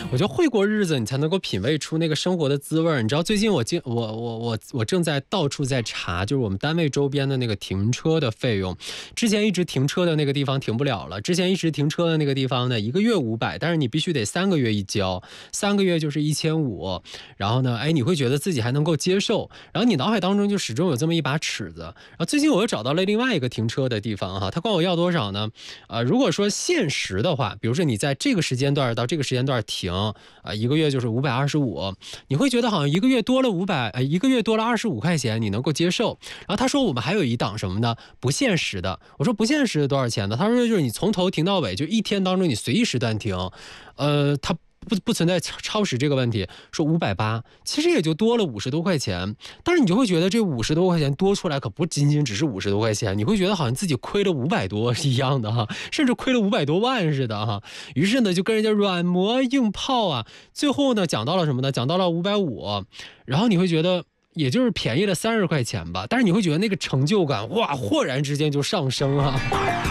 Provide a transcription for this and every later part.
我觉得会过日子，你才能够品味出那个生活的滋味。你知道，最近我正在到处在查，就是我们单位周边的那个停车的费用。之前一直停车的那个地方停不了了，之前一直停车的那个地方呢，1个月500，但是你必须得3个月一交，3个月就是1500。然后呢，你会觉得自己还能够接受，然后你脑海当中就始终有这么一把尺子。然后最近我又找到了另外一个停车的地方哈，他管我要多少呢？如果说限时的话，比如说你在这个时间段到这个时间段停，1个月就是525，你会觉得好像1个月多了1个月多了25块钱，你能够接受。然后他说我们还有一档什么呢？不限时的。我说不限时的多少钱呢？他说就是你从头停到尾，就一天当中你随意时段停，他不存在超时这个问题，说580，其实也就多了50多块钱，但是你就会觉得这50多块钱多出来可不仅仅只是50多块钱，你会觉得好像自己亏了500多一样的哈，甚至亏了500多万似的哈。于是呢，就跟人家软磨硬泡啊，最后呢讲到了什么呢？讲到了550，然后你会觉得也就是便宜了30块钱吧，但是你会觉得那个成就感哇，豁然之间就上升啊。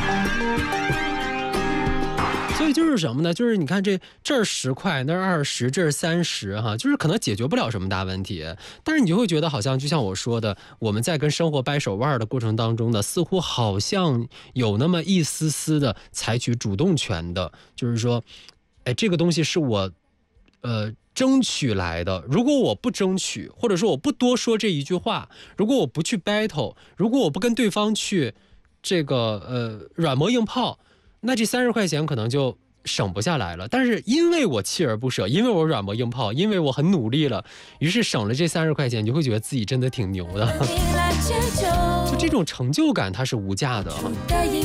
所以就是什么呢？就是你看这儿10块，那儿20，这儿30哈，就是可能解决不了什么大问题，但是你就会觉得好像就像我说的，我们在跟生活掰手腕的过程当中呢，似乎好像有那么一丝丝的采取主动权的，就是说，这个东西是我争取来的，如果我不争取，或者说我不多说这一句话，如果我不去 battle， 如果我不跟对方去这个软磨硬泡，那这30块钱可能就省不下来了。但是因为我锲而不舍，因为我软磨硬泡，因为我很努力了，于是省了这30块钱，你就会觉得自己真的挺牛的。就这种成就感它是无价的。